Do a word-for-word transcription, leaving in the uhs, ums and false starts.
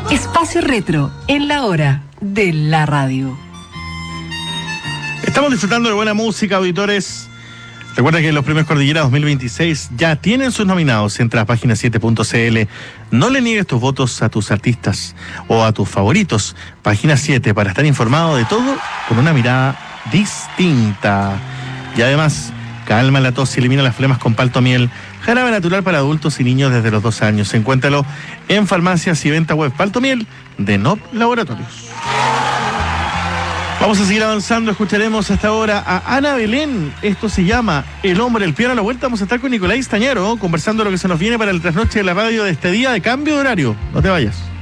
Espacio Retro, en la hora de la radio. Estamos disfrutando de buena música, auditores. Recuerda que los premios Cordillera dos mil veintiséis ya tienen sus nominados. Entra a página siete punto c l. No le niegues tus votos a tus artistas o a tus favoritos. Página siete para estar informado de todo con una mirada distinta. Y además, calma la tos y elimina las flemas con Paltomiel. Jarabe natural para adultos y niños desde los dos años. Encuéntralo en farmacias y venta web. Paltomiel de N O P Laboratorios. Vamos a seguir avanzando, escucharemos hasta ahora a Ana Belén. Esto se llama El Hombre del Piano. A la vuelta vamos a estar con Nicolás Tañaro, conversando lo que se nos viene para el trasnoche de la radio de este día de cambio de horario. No te vayas.